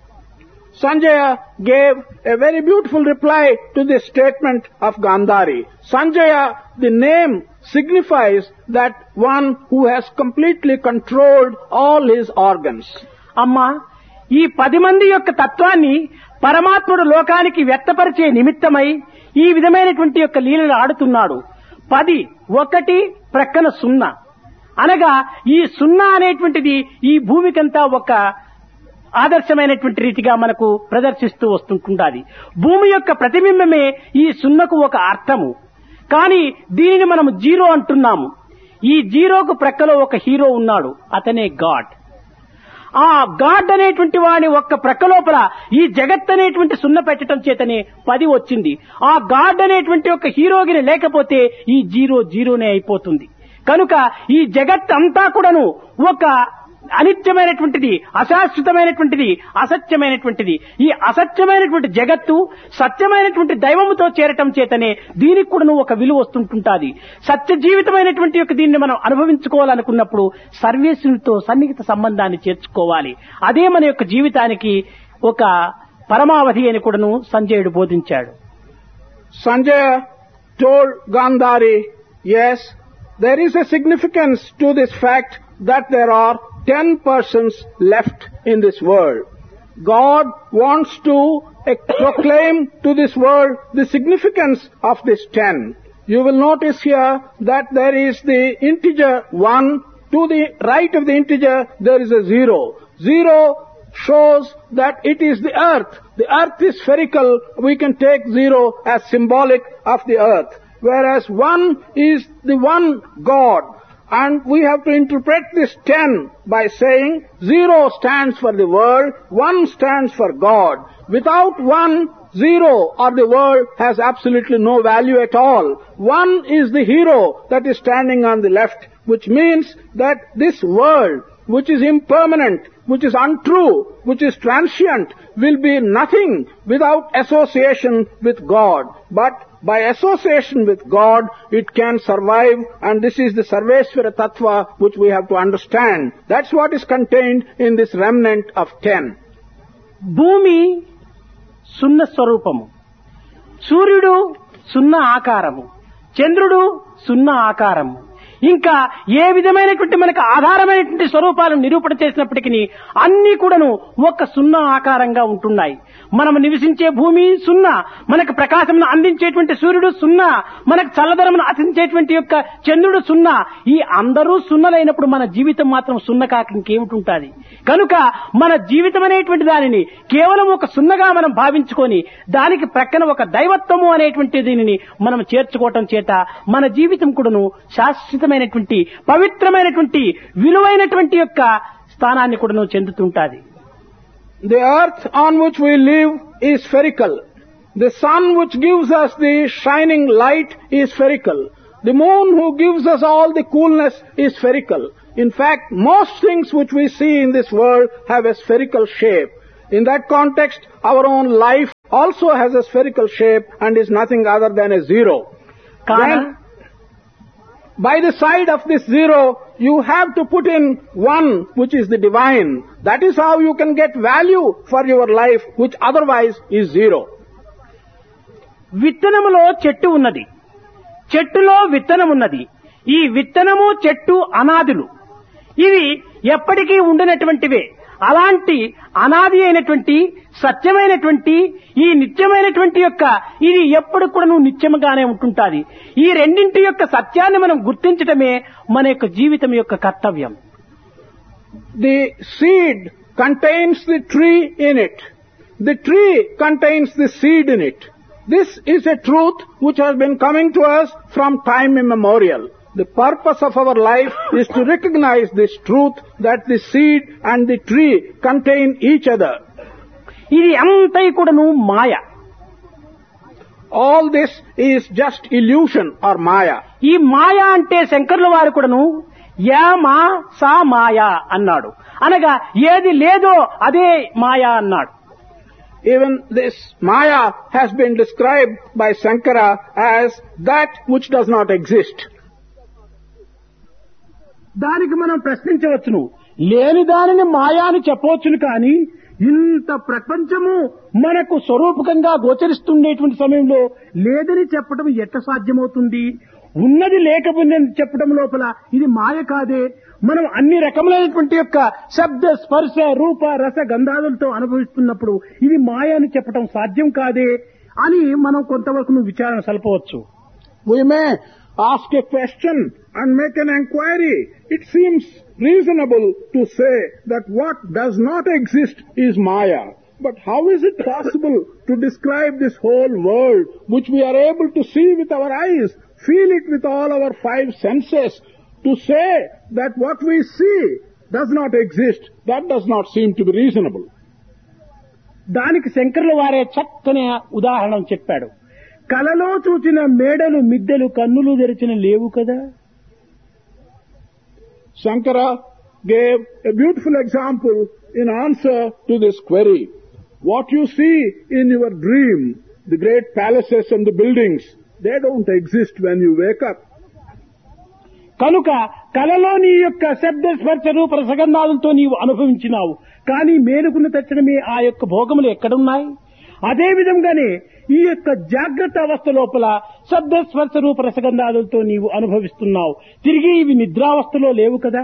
Sanjaya gave a very beautiful reply to this statement of Gandhari. Sanjaya, the name signifies that one who has completely controlled all his organs. అమ్మా, ఈ పది మంది యొక్క తత్వాన్ని పరమాత్ముడు లోకానికి వ్యక్తపరిచే నిమిత్తమై ఈ విధమైనటువంటి యొక్క లీలలు ఆడుతున్నాడు. పది ఒకటి ప్రక్కన సున్నా అనగా ఈ సున్నా అనేటువంటిది ఈ భూమికంతా ఒక ఆదర్శమైనటువంటి రీతిగా మనకు ప్రదర్శిస్తూ వస్తుంటుంది. భూమి యొక్క ప్రతిబింబమే ఈ సున్నకు ఒక అర్థము. కానీ దీనిని మనము జీరో అంటున్నాము. ఈ జీరోకు ప్రక్కలో ఒక హీరో ఉన్నాడు, అతనే గాడ్. ఆ గాడ్ అనేటువంటి వాడి ఒక్క ప్రక్క లోపల ఈ జగత్ అనేటువంటి సున్న పెట్టడం చేతనే పది వచ్చింది. ఆ గాడ్ అనేటువంటి ఒక హీరోగిని లేకపోతే ఈ జీరో జీరోనే అయిపోతుంది. కనుక ఈ జగత్ అంతా కూడాను ఒక అనిత్యమైనటువంటిది, అశాశ్వతమైనటువంటిది, అసత్యమైనటువంటిది. ఈ అసత్యమైనటువంటి జగత్తు సత్యమైనటువంటి దైవముతో చేరటం చేతనే దీనికి కూడా ఒక విలువ వస్తుంటుంటాది. సత్య జీవితమైనటువంటి యొక్క దీన్ని మనం అనుభవించుకోవాలనుకున్నప్పుడు సర్వేశ్వరునితో సన్నిహిత సంబంధాన్ని చేర్చుకోవాలి. అదే మన యొక్క జీవితానికి ఒక పరమావధి అని కూడాను సంజయుడు బోధించాడు. Sanjaya told Gandhari, yes, there is a significance to this fact that there are ten persons left in this world. God wants to uh, proclaim to this world the significance of this ten. You will notice here that there is the integer one. To the right of the integer there is a zero. Zero shows that it is the earth. The earth is spherical. We can take zero as symbolic of the earth. Whereas one is the one God. And we have to interpret this ten by saying zero stands for the world, one stands for God. Without one, zero or the world has absolutely no value at all. One is the hero that is standing on the left, which means that this world, which is impermanent, which is untrue, which is transient, will be nothing without association with God. But by association with God, it can survive, and this is the Sarveshwara Tattva which we have to understand. That's what is contained in this remnant of ten. భూమి సున్న స్వరూపము, సూర్యుడు సున్న ఆకారము, చంద్రుడు సున్న ఆకారము, ఇంకా ఏ విధమైనటువంటి మనకు ఆధారమైనటువంటి స్వరూపాలను నిరూపణ చేసినప్పటికీ అన్ని కూడాను ఒక సున్నా ఆకారంగా ఉంటున్నాయి. మనం నివసించే భూమి సున్నా, మనకు ప్రకాశమును అందించేటువంటి సూర్యుడు సున్నా, మనకు చల్లదనమును అందించేటువంటి యొక్క చంద్రుడు సున్నా. ఈ అందరూ సున్నలైనప్పుడు మన జీవితం మాత్రం సున్న కాక ఇంకేమిటి? కనుక మన జీవితం అనేటువంటి దానిని కేవలం ఒక సున్నగా మనం భావించుకొని దానికి ప్రక్కన ఒక దైవత్వము అనేటువంటి దీనిని మనం చేర్చుకోవటం చేత మన జీవితం కూడాను శాశ్వతమైనటువంటి పవిత్రమైనటువంటి విలువైనటువంటి యొక్క స్థానాన్ని కూడాను చెందుతుంటాది. The earth on which we live is spherical. The sun which gives us the shining light is spherical. The moon who gives us all the coolness is spherical. In fact, most things which we see in this world have a spherical shape. In that context, our own life also has a spherical shape and is nothing other than a zero. కాన Then, by the side of this zero, you have to put in one, which is the divine. That is how you can get value for your life, which otherwise is zero. విత్తనములో చెట్టు ఉన్నది, చెట్టులో విత్తనం ఉన్నది. ఈ విత్తనము చెట్టు అనాదులు, ఇవి ఎప్పటికీ ఉండినటువంటివే. అలాంటి అనాది అయినటువంటి సత్యమైనటువంటి ఈ నిత్యమైనటువంటి యొక్క ఇది ఎప్పుడు కూడా నువ్వు నిత్యముగానే ఉంటుంటాది. ఈ రెండింటి యొక్క సత్యాన్ని మనం గుర్తించటమే మన యొక్క జీవితం యొక్క కర్తవ్యం. The seed contains the tree in it. The tree contains the seed in it. This is a truth which has been coming to us from time immemorial. The purpose of our life is to recognize this truth that the seed and the tree contain each other. ఇది అంతా కూడాను మాయ. All this is just illusion or maya. ఈ మాయ అంటే శంకరుల వారు కూడాను yeah మా సా మాయా అన్నాడు. అనగా ఏది లేదో అదే మాయా అన్నాడు. Even this maya has been described by Shankara as that which does not exist. దానికి మనం ప్రశ్నించవచ్చును, లేని దానిని మాయా అని చెప్పవచ్చును. కానీ ఇంత ప్రపంచము మనకు స్వరూపకంగా గోచరిస్తుండేటువంటి సమయంలో లేదని చెప్పడం ఎట్లా సాధ్యమవుతుంది? ఉన్నది లేకపోయిందని చెప్పడం లోపల ఇది మాయ కాదే. మనం అన్ని రకములైనటువంటి యొక్క శబ్ద స్పర్శ రూప రస గంధాదులతో అనుభవిస్తున్నప్పుడు ఇది మాయ అని చెప్పడం సాధ్యం కాదే అని మనం కొంతవరకు విచారణ సల్పవచ్చు. We may ask a question and make an inquiry. It seems reasonable to say that what does not exist is Maya. But how is it possible to describe this whole world which we are able to see with our eyes, feel it with all our five senses, to say that what we see does not exist? That does not seem to be reasonable. దానికి శంకరుల వారే చక్కని ఉదాహరణ చెప్పాడు. కలలో చూచిన మేడలు మిద్దెలు కన్నులు తెరిచిన లేవు కదా. Shankara gave a beautiful example in answer to this query. What you see in your dream, the great palaces and the buildings, they don't exist when you wake up. కనుక కలలో నీ యొక్క శబ్ద స్పర్శ రూప రసగంధాలతో నీవు అనుభవించినావు. కానీ మేలుకున్న తక్షణమే ఆ యొక్క భోగములు ఎక్కడున్నాయి? అదే విధంగానే ఈ యొక్క జాగ్రత్త అవస్థ లోపల శబ్ద స్పర్శ రూప రసగంధాలతో నీవు అనుభవిస్తున్నావు. తిరిగి ఇవి నిద్రావస్థలో లేవు కదా.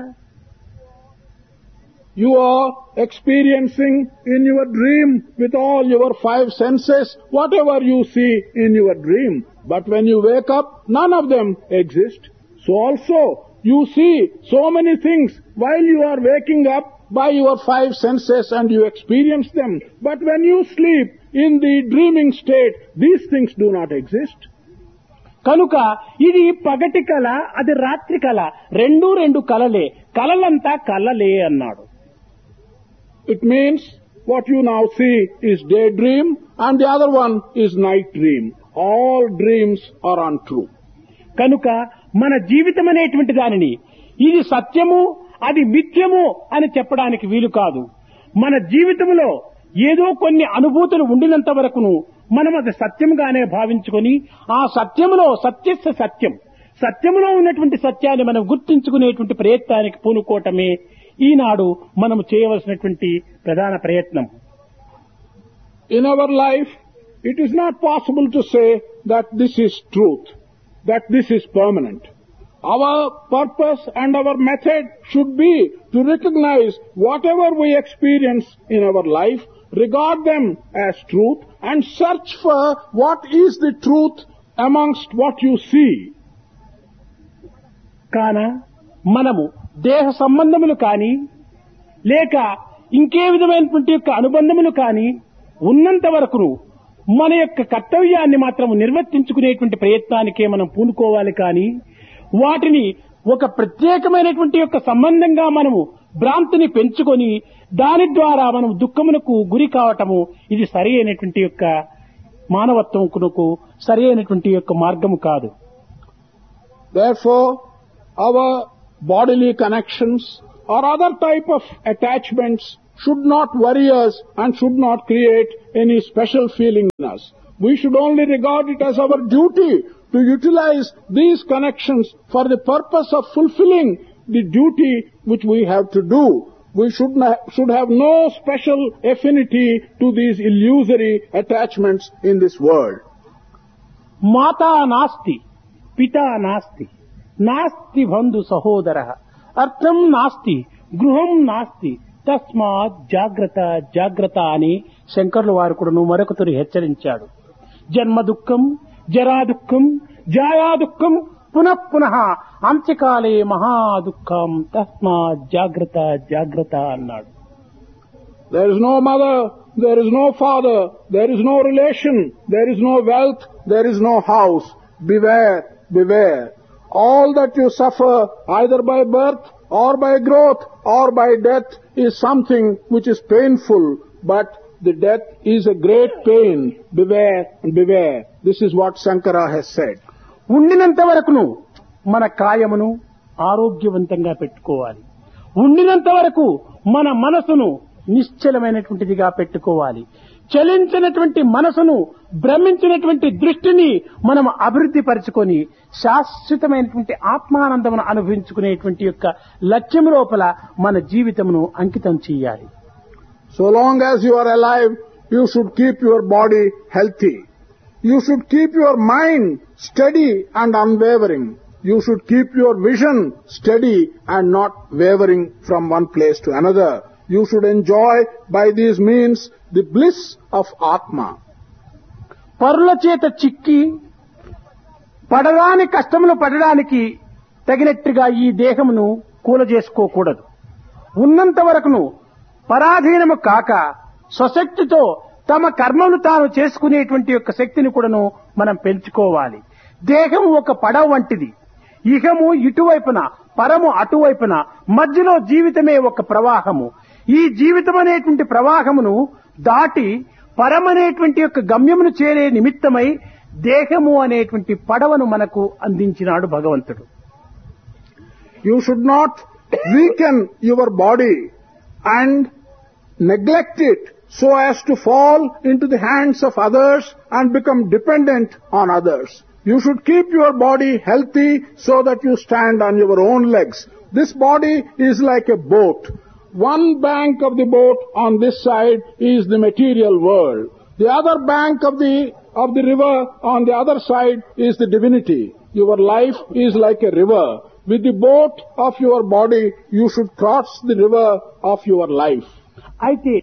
You are experiencing in your dream with all your five senses whatever you see in your dream. But when you wake up, none of them exist. So also, you see so many things while you are waking up by your five senses and you experience them. But when you sleep in the dreaming state, these things do not exist. కనుక ఇది పగటి కళ, అది రాత్రి కళ, రెండు రెండు కళలే. కళలంతా కళలే అన్నాడు. It means what you now see is daydream and the other one is night dream. All dreams are untrue. కనుక మన జీవితం అనేటువంటి దానిని ఇది సత్యము అది మిథ్యము అని చెప్పడానికి వీలు కాదు. మన జీవితంలో ఏదో కొన్ని అనుభూతులు ఉండినంత వరకును మనం అది సత్యంగానే భావించుకొని ఆ సత్యములో సత్యస్య సత్యం సత్యములో ఉన్నటువంటి సత్యాన్ని మనం గుర్తించుకునేటువంటి ప్రయత్నానికి పూనుకోవటమే ఈనాడు మనము చేయవలసినటువంటి ప్రధాన ప్రయత్నం. In our life, it is not possible to say that this is truth, that this is permanent. Our purpose and our method should be to recognize whatever we experience in our life, regard them as truth, and search for what is the truth amongst what you see. కాన మనము దేహ సంబంధములు కానీ లేక ఇంకే విధమైనటువంటి యొక్క అనుబంధములు కానీ ఉన్నంత వరకును మన యొక్క కర్తవ్యాన్ని మాత్రం నిర్వర్తించుకునేటువంటి ప్రయత్నానికే మనం పూనుకోవాలి. కానీ వాటిని ఒక ప్రత్యేకమైనటువంటి యొక్క సంబంధంగా మనము భ్రాంతిని పెంచుకొని దాని ద్వారా మనం దుఃఖమునకు గురి కావటము ఇది సరి అయినటువంటి యొక్క మానవత్వమునకు సరి అయినటువంటి యొక్క మార్గము కాదు. Therefore, our bodily connections or other type of attachments should not worry us and should not create any special feeling in us. We should only regard it as our duty to utilize these connections for the purpose of fulfilling the duty which we have to do. We should, not, should have no special affinity to these illusory attachments in this world. Mata nasti, pita nasti, nasti bandhu sahodara, artham nasti, gruham nasti, తస్మాత్ జాగ్రత్త జాగ్రత్త అని శంకర్ల వారు కూడా మరొకతరు హెచ్చరించాడు. జన్మ దుఃఖం, జరా దుఃఖం, జాయా దుఃఖం, పునః పునః అంత్యకాలే మహా దుఃఖం, తస్మాత్ జాగ్రత్త జాగ్రత్త అన్నాడు. There is no mother, there is no father, there is no relation, there is no wealth, there is no house. Beware, beware. All that you suffer either by birth or by growth or by death is something which is painful, but the death is a great pain. Beware and beware. This is what Shankara has said. ఉండినంత వరకును మన కాయమును ఆరోగ్యవంతంగా పెట్టుకోవాలి. ఉండినంత వరకు మన మనసును నిశ్చలమైనటువంటిదిగా పెట్టుకోవాలి. చలించినటువంటి మనసును, భ్రమించినటువంటి దృష్టిని మనం అభివృద్ధి పరుచుకొని శాశ్వతమైనటువంటి ఆత్మానందమును అనుభవించుకునేటువంటి యొక్క లక్ష్యం లోపల మన జీవితమును అంకితం చేయాలి. So long as you are alive, you should keep your body healthy. You should keep your mind steady and unwavering. You should keep your vision steady and not wavering from one place to another. You should enjoy by these means the bliss of Atma. పరుల చేత చిక్కి పడరాని కష్టములు పడడానికి తగినట్టుగా ఈ దేహమును కూలజేసుకోకూడదు. ఉన్నంత వరకును పరాధీనము కాక స్వశక్తితో తమ కర్మను తాను చేసుకునేటువంటి యొక్క శక్తిని కూడాను మనం పెంచుకోవాలి. దేహం ఒక పడవ వంటిది. ఇహము ఇటువైపున, పరము అటువైపున, మధ్యలో జీవితమే ఒక ప్రవాహము. ఈ జీవితం అనేటువంటి ప్రవాహమును దాటి పరమనేటువంటి యొక్క గమ్యమును చేరే నిమిత్తమై దేహము అనేటువంటి పడవను మనకు అందించినాడు భగవంతుడు. You should not weaken your body and neglect it so as to fall into the hands of others and become dependent on others. You should keep your body healthy so that you stand on your own legs. This body is like a boat. One bank of the boat on this side is the material world. The other bank of the of the river on the other side is the divinity. Your life is like a river. With the boat of your body, you should cross the river of your life. అయితే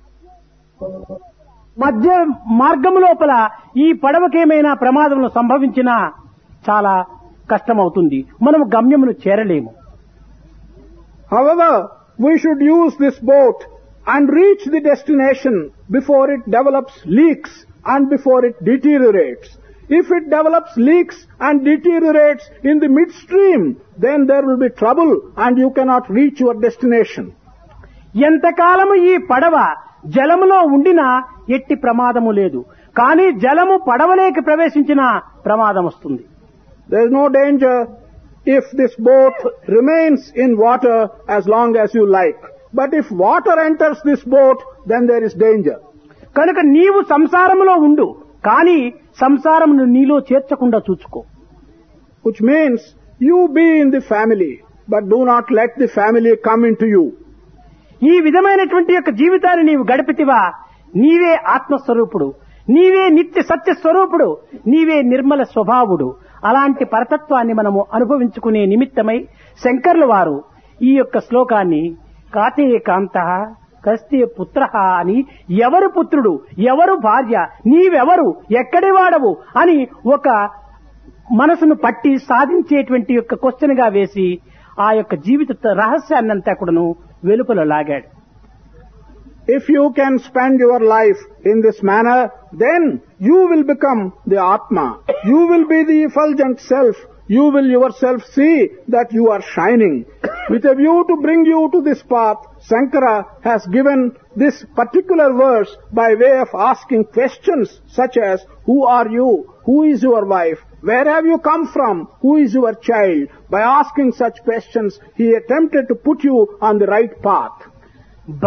మధ్య మార్గం లోపల ఈ పడవకేమైనా ప్రమాదములు సంభవించినా చాలా కష్టమవుతుంది. మనం గమ్యమును చేరలేము. However, we should use this boat and reach the destination before it develops leaks and before it deteriorates. If it develops leaks and deteriorates in the midstream, then there will be trouble and you cannot reach your destination. ఎంతకాలము ఈ పడవ జలములో ఉండినా ఎట్టి ప్రమాదము లేదు. కానీ జలము పడవలోకి ప్రవేశించిన ప్రమాదం వస్తుంది. There is no danger if this boat remains in water as long as you like. But if water enters this boat, then there is danger. కనుక నీవు సంసారములో ఉండు, కానీ సంసారమును నీలో చేర్చకుండా చూసుకో. Which means you be in the family, but do not let the family come into you. ఈ విధమైనటువంటి యొక్క జీవితాన్ని నీవు గడిపితివా, నీవే ఆత్మస్వరూపుడు, నీవే నిత్య సత్య స్వరూపుడు, నీవే నిర్మల స్వభావుడు. అలాంటి పరతత్వాన్ని మనము అనుభవించుకునే నిమిత్తమై శంకర్ల వారు ఈ యొక్క శ్లోకాన్ని కాతే కాంత కస్తే పుత్ర అని, ఎవరు పుత్రుడు, ఎవరు భార్య, నీవెవరు, ఎక్కడి వాడవు అని ఒక మనసును పట్టి సాధించేటువంటి యొక్క క్వశ్చన్ గా వేసి ఆ యొక్క జీవిత రహస్యాన్నంతా కూడాను వెలుపల లాగాడు. If you can spend your life in this manner, then you will become the Atma. You will be the effulgent self. You will yourself see that you are shining. With a view to bring you to this path, Shankara has given this particular verse by way of asking questions such as, who are you? Who is your wife? Where have you come from? Who is your child? by asking such questions, he attempted to put you on the right path.